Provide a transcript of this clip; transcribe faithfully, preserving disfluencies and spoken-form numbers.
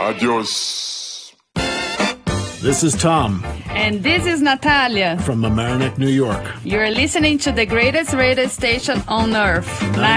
Adios. This is Tom. And this is Natalia. From Mamaroneck, New York. You're listening to the greatest radio station on earth.